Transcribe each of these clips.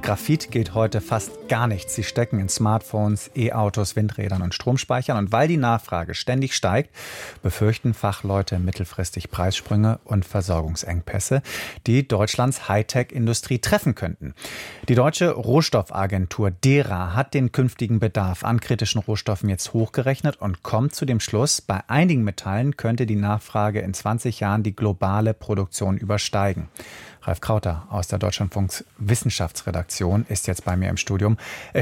Graphit gilt heute fast gar nichts. Sie stecken in Smartphones, E-Autos, Windrädern und Stromspeichern. Und weil die Nachfrage ständig steigt, befürchten Fachleute mittelfristig Preissprünge und Versorgungsengpässe, die Deutschlands Hightech-Industrie treffen könnten. Die deutsche Rohstoffagentur DERA hat den künftigen Bedarf an kritischen Rohstoffen jetzt hochgerechnet und kommt zu dem Schluss, bei einigen Metallen könnte die Nachfrage in 20 Jahren die globale Produktion übersteigen. Ralf Krauter aus der Deutschlandfunks Wissenschaftsredaktion ist jetzt bei mir im Studio.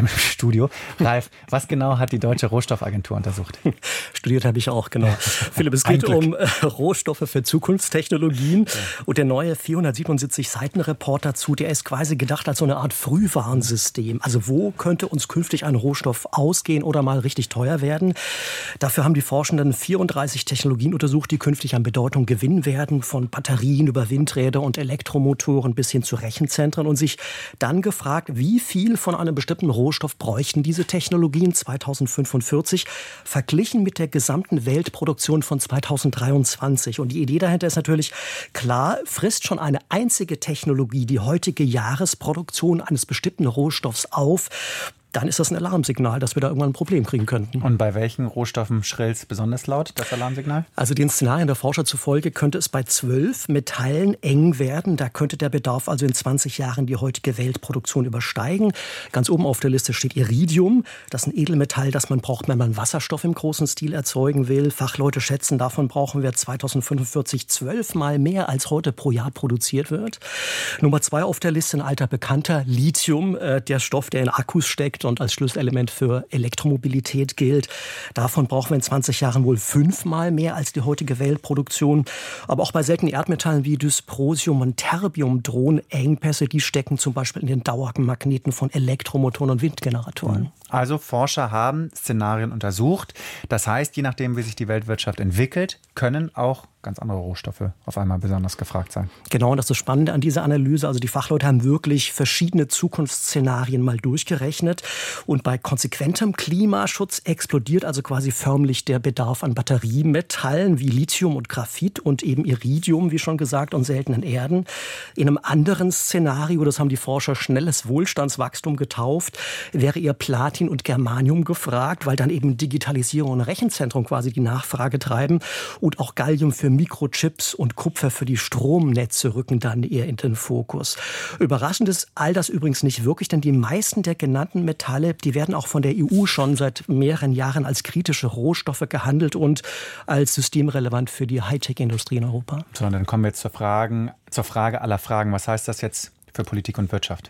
Ralf, was genau hat die Deutsche Rohstoffagentur untersucht? Studiert habe ich auch, genau. Philipp, es geht um Rohstoffe für Zukunftstechnologien. Und der neue 477-Seiten-Report dazu, der ist quasi gedacht als so eine Art Frühwarnsystem. Also wo könnte uns künftig ein Rohstoff ausgehen oder mal richtig teuer werden? Dafür haben die Forschenden 34 Technologien untersucht, die künftig an Bedeutung gewinnen werden, von Batterien über Windräder und Elektromotoren bis hin zu Rechenzentren, und sich dann gefragt, wie viel von einem bestimmten Rohstoff bräuchten diese Technologien 2045 verglichen mit der gesamten Weltproduktion von 2023. Und die Idee dahinter ist natürlich klar, frisst schon eine einzige Technologie die heutige Jahresproduktion eines bestimmten Rohstoffs auf, dann ist das ein Alarmsignal, dass wir da irgendwann ein Problem kriegen könnten. Und bei welchen Rohstoffen schrillt es besonders laut, das Alarmsignal? Also den Szenarien der Forscher zufolge könnte es bei 12 Metallen eng werden. Da könnte der Bedarf also in 20 Jahren die heutige Weltproduktion übersteigen. Ganz oben auf der Liste steht Iridium. Das ist ein Edelmetall, das man braucht, wenn man Wasserstoff im großen Stil erzeugen will. Fachleute schätzen, davon brauchen wir 2045 12-mal mehr, als heute pro Jahr produziert wird. Nummer 2 auf der Liste, ein alter Bekannter, Lithium, der Stoff, der in Akkus steckt und als Schlüsselelement für Elektromobilität gilt. Davon brauchen wir in 20 Jahren wohl 5-mal mehr als die heutige Weltproduktion. Aber auch bei seltenen Erdmetallen wie Dysprosium und Terbium drohen Engpässe. Die stecken zum Beispiel in den Dauermagneten von Elektromotoren und Windgeneratoren. Also Forscher haben Szenarien untersucht. Das heißt, je nachdem, wie sich die Weltwirtschaft entwickelt, können auch ganz andere Rohstoffe auf einmal besonders gefragt sein. Genau, und das ist das Spannende an dieser Analyse. Also die Fachleute haben wirklich verschiedene Zukunftsszenarien mal durchgerechnet. Und bei konsequentem Klimaschutz explodiert also quasi förmlich der Bedarf an Batteriemetallen wie Lithium und Graphit und eben Iridium, wie schon gesagt, und seltenen Erden. In einem anderen Szenario, das haben die Forscher schnelles Wohlstandswachstum getauft, wäre eher Platin und Germanium gefragt, weil dann eben Digitalisierung und Rechenzentrum quasi die Nachfrage treiben. Und auch Gallium für Mikrochips und Kupfer für die Stromnetze rücken dann eher in den Fokus. Überraschend ist all das übrigens nicht wirklich, denn die meisten der genannten Metalle, die werden auch von der EU schon seit mehreren Jahren als kritische Rohstoffe gehandelt und als systemrelevant für die Hightech-Industrie in Europa. So, dann kommen wir jetzt zur Frage aller Fragen. Was heißt das jetzt für Politik und Wirtschaft?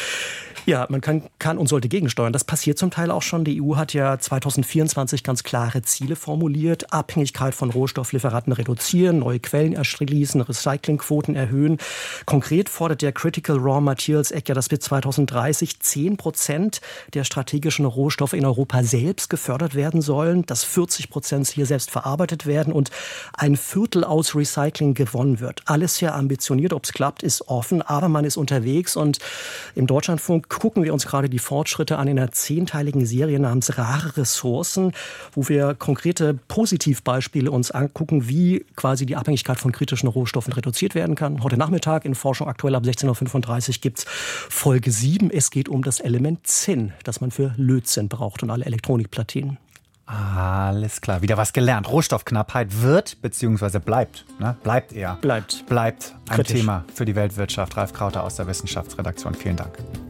Ja, man kann und sollte gegensteuern. Das passiert zum Teil auch schon. Die EU hat ja 2024 ganz klare Ziele formuliert. Abhängigkeit von Rohstofflieferanten reduzieren, neue Quellen erschließen, Recyclingquoten erhöhen. Konkret fordert der Critical Raw Materials Act ja, dass bis 2030 10% der strategischen Rohstoffe in Europa selbst gefördert werden sollen, dass 40% hier selbst verarbeitet werden und ein Viertel aus Recycling gewonnen wird. Alles sehr ambitioniert. Ob es klappt, ist offen, aber man ist unterwegs, und im Deutschlandfunk gucken wir uns gerade die Fortschritte an in einer 10-teiligen Serie namens Rare Ressourcen, wo wir konkrete Positivbeispiele uns angucken, wie quasi die Abhängigkeit von kritischen Rohstoffen reduziert werden kann. Heute Nachmittag in Forschung aktuell ab 16.35 Uhr gibt es Folge 7. Es geht um das Element Zinn, das man für Lötzinn braucht und alle Elektronikplatinen. Alles klar, wieder was gelernt. Rohstoffknappheit wird, beziehungsweise bleibt ein Bleibt Thema für die Weltwirtschaft. Ralf Krauter aus der Wissenschaftsredaktion. Vielen Dank.